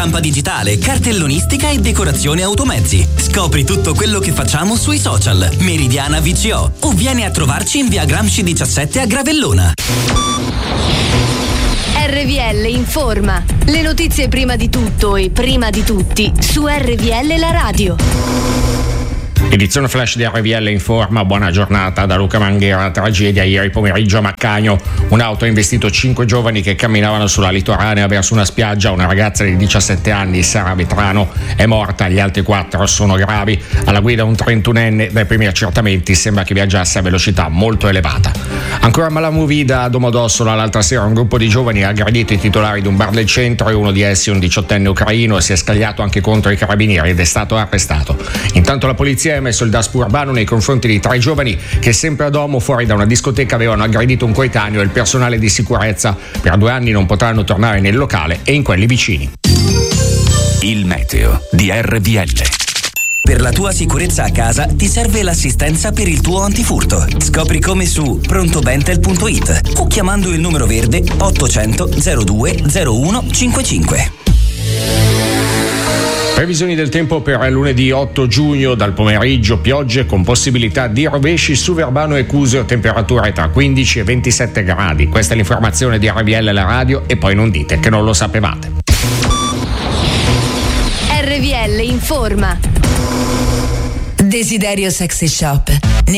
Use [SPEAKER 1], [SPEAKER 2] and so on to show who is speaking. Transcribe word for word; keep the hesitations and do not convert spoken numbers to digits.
[SPEAKER 1] stampa digitale, cartellonistica e decorazione automezzi. Scopri tutto quello che facciamo sui social. Meridiana V C O o vieni a trovarci in via Gramsci diciassette a Gravellona.
[SPEAKER 2] R V L informa. Le notizie prima di tutto e prima di tutti su R V L la radio.
[SPEAKER 3] Edizione flash di R V L informa, buona giornata da Luca Manghera. Tragedia ieri pomeriggio a Maccagno, un'auto ha investito cinque giovani che camminavano sulla litoranea verso una spiaggia. Una ragazza di diciassette anni, Sara Vetrano, è morta, gli altri quattro sono gravi. Alla guida un trentunenne, dai primi accertamenti sembra che viaggiasse a velocità molto elevata. Ancora Malamuvida a Domodossola, l'altra sera un gruppo di giovani ha aggredito i titolari di un bar del centro e uno di essi, un diciottenne ucraino, si è scagliato anche contro i carabinieri ed è stato arrestato. Intanto la polizia ha messo il daspo urbano nei confronti di tre giovani che sempre a Domo, fuori da una discoteca, avevano aggredito un coetaneo e il personale di sicurezza. Per due anni non potranno tornare nel locale e in quelli vicini.
[SPEAKER 4] Il meteo di R V L.
[SPEAKER 1] Per la tua sicurezza a casa ti serve l'assistenza per il tuo antifurto. Scopri come su prontobentel punto it o chiamando il numero verde ottocento zero due zero uno cinquantacinque.
[SPEAKER 3] Previsioni del tempo per lunedì otto giugno: dal pomeriggio piogge con possibilità di rovesci su Verbano e Cusio, temperature tra quindici e ventisette gradi. Questa è l'informazione di R V L la radio e poi non dite che non lo sapevate.
[SPEAKER 2] R V L informa.
[SPEAKER 5] Desiderio Sexy Shop.